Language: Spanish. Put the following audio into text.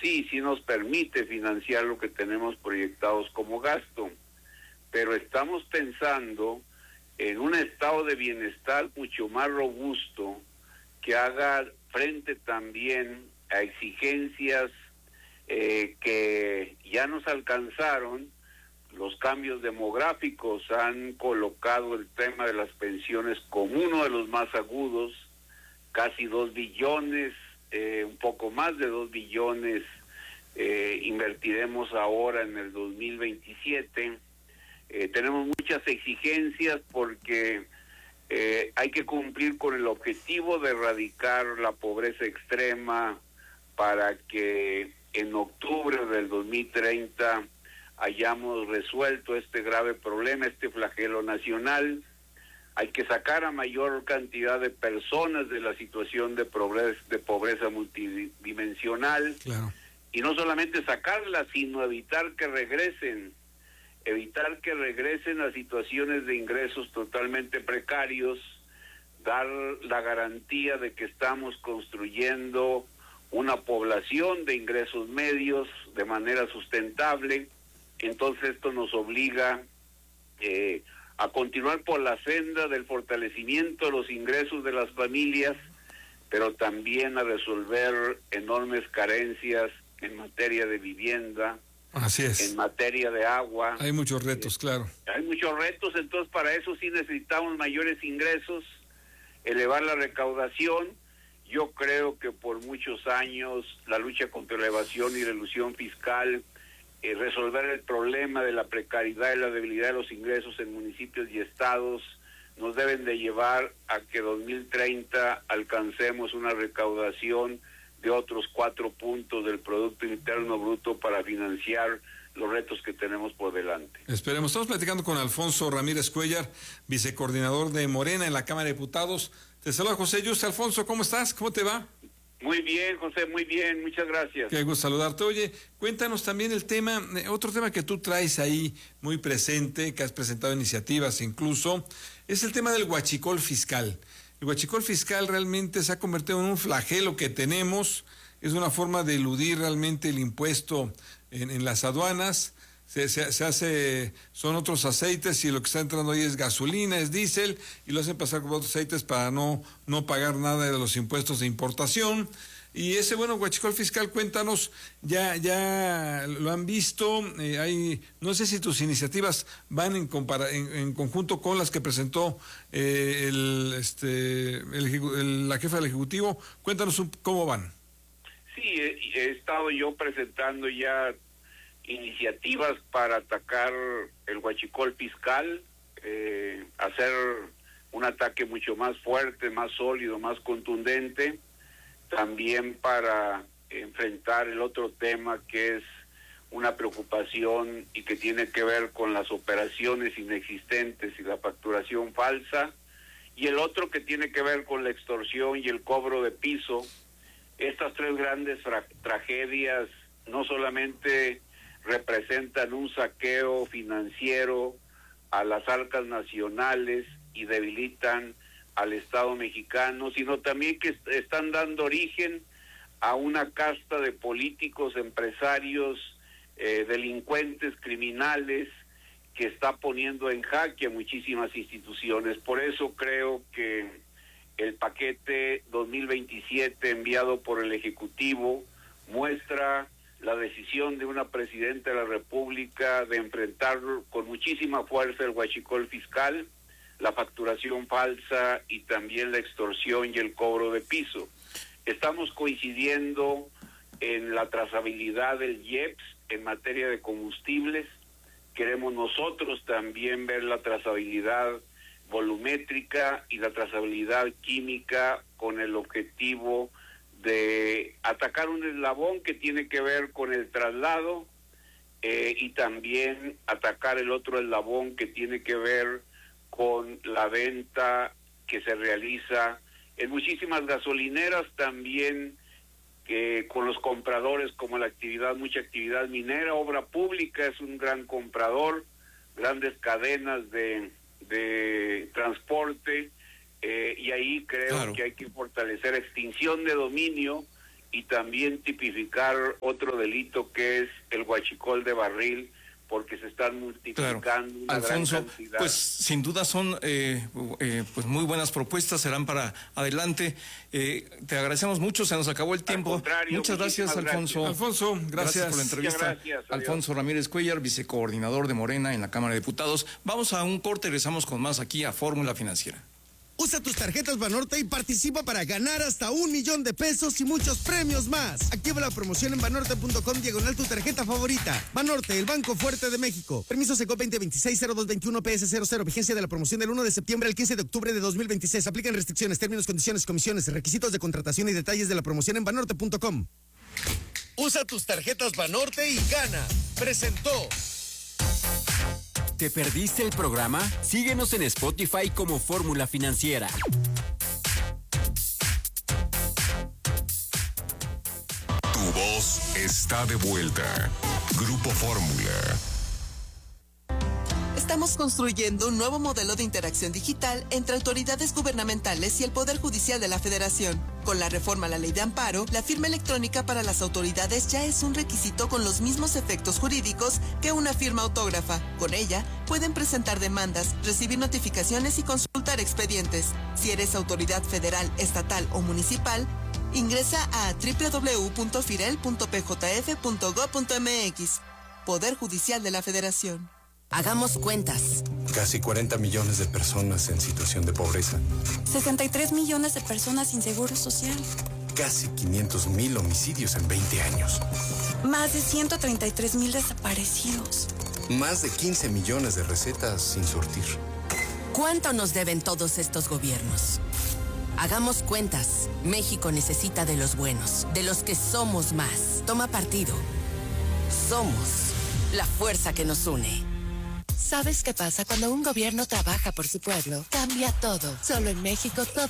sí nos permite financiar lo que tenemos proyectados como gasto, pero estamos pensando en un estado de bienestar mucho más robusto que haga frente también a exigencias que ya nos alcanzaron. Los cambios demográficos han colocado el tema de las pensiones como uno de los más agudos, casi 2 billones, un poco más de 2 billones invertiremos ahora en el 2027. Tenemos muchas exigencias porque hay que cumplir con el objetivo de erradicar la pobreza extrema para que en octubre del 2030 hayamos resuelto este grave problema, este flagelo nacional. Hay que sacar a mayor cantidad de personas de la situación de pobreza multidimensional. Claro. Y no solamente sacarlas, sino evitar que regresen a situaciones de ingresos totalmente precarios, dar la garantía de que estamos construyendo una población de ingresos medios de manera sustentable. Entonces esto nos obliga a continuar por la senda del fortalecimiento de los ingresos de las familias, pero también a resolver enormes carencias en materia de vivienda. Así es. En materia de agua. Hay muchos retos, claro. Hay muchos retos, entonces para eso sí necesitamos mayores ingresos, elevar la recaudación. Yo creo que por muchos años la lucha contra la evasión y la elusión fiscal, resolver el problema de la precariedad y la debilidad de los ingresos en municipios y estados, nos deben de llevar a que 2030 alcancemos una recaudación de otros 4 puntos del Producto Interno Bruto para financiar los retos que tenemos por delante. Esperemos. Estamos platicando con Alfonso Ramírez Cuéllar, vicecoordinador de Morena en la Cámara de Diputados. Te saluda José Yuste. Alfonso, ¿cómo estás? ¿Cómo te va? Muy bien, José, muy bien, muchas gracias. Qué gusto saludarte. Oye, cuéntanos también el tema, otro tema que tú traes ahí muy presente, que has presentado iniciativas incluso, es el tema del huachicol fiscal. El huachicol fiscal realmente se ha convertido en un flagelo que tenemos, es una forma de eludir realmente el impuesto en las aduanas. Se hace, son otros aceites y lo que está entrando ahí es gasolina, es diésel, y lo hacen pasar por otros aceites para no pagar nada de los impuestos de importación. Y ese, bueno, huachicol fiscal, cuéntanos, ya lo han visto, no sé si tus iniciativas van en conjunto con las que presentó la jefa del Ejecutivo. Cuéntanos cómo van. Sí, he estado yo presentando ya iniciativas para atacar el huachicol fiscal, hacer un ataque mucho más fuerte, más sólido, más contundente, también para enfrentar el otro tema que es una preocupación y que tiene que ver con las operaciones inexistentes y la facturación falsa, y el otro que tiene que ver con la extorsión y el cobro de piso. Estas 3 grandes tragedias no solamente representan un saqueo financiero a las arcas nacionales y debilitan al Estado mexicano, sino también que están dando origen a una casta de políticos, empresarios, delincuentes, criminales, que está poniendo en jaque a muchísimas instituciones. Por eso creo que el paquete 2027 enviado por el Ejecutivo muestra la decisión de una presidenta de la República de enfrentar con muchísima fuerza el huachicol fiscal, la facturación falsa y también la extorsión y el cobro de piso. Estamos coincidiendo en la trazabilidad del IEPS en materia de combustibles. Queremos nosotros también ver la trazabilidad volumétrica y la trazabilidad química con el objetivo de atacar un eslabón que tiene que ver con el traslado y también atacar el otro eslabón que tiene que ver con la venta que se realiza en muchísimas gasolineras, también que con los compradores, como mucha actividad minera. Obra pública es un gran comprador, grandes cadenas de transporte, y ahí creo que hay que fortalecer extinción de dominio y también tipificar otro delito que es el huachicol de barril, porque se están multiplicando. Claro. Una Alfonso, gran cantidad. pues sin duda son pues muy buenas propuestas, serán para adelante. Te agradecemos mucho, se nos acabó el tiempo. Muchas gracias, Alfonso. Alfonso, gracias por la entrevista. Gracias, Alfonso Ramírez Cuellar, vicecoordinador de Morena en la Cámara de Diputados. Vamos a un corte y regresamos con más aquí a Fórmula Financiera. Usa tus tarjetas Banorte y participa para ganar hasta $1,000,000 y muchos premios más. Activa la promoción en banorte.com/, tu tarjeta favorita. Banorte, el Banco Fuerte de México. Permiso SECO 2026-0221 PS00. Vigencia de la promoción del 1 de septiembre al 15 de octubre de 2026. Aplican restricciones, términos, condiciones, comisiones, requisitos de contratación y detalles de la promoción en banorte.com. Usa tus tarjetas Banorte y gana. Presentó. ¿Te perdiste el programa? Síguenos en Spotify como Fórmula Financiera. Tu voz está de vuelta. Grupo Fórmula. Estamos construyendo un nuevo modelo de interacción digital entre autoridades gubernamentales y el Poder Judicial de la Federación. Con la reforma a la Ley de Amparo, la firma electrónica para las autoridades ya es un requisito con los mismos efectos jurídicos que una firma autógrafa. Con ella, pueden presentar demandas, recibir notificaciones y consultar expedientes. Si eres autoridad federal, estatal o municipal, ingresa a www.firel.pjf.gov.mx. Poder Judicial de la Federación. Hagamos cuentas. Casi 40 millones de personas en situación de pobreza. 63 millones de personas sin seguro social. Casi 500,000 homicidios en 20 años. Más de 133,000 desaparecidos. Más de 15 millones de recetas sin surtir. ¿Cuánto nos deben todos estos gobiernos? Hagamos cuentas. México necesita de los buenos, de los que somos más. Toma partido. Somos la fuerza que nos une. ¿Sabes qué pasa cuando un gobierno trabaja por su pueblo? Cambia todo. Solo en México todo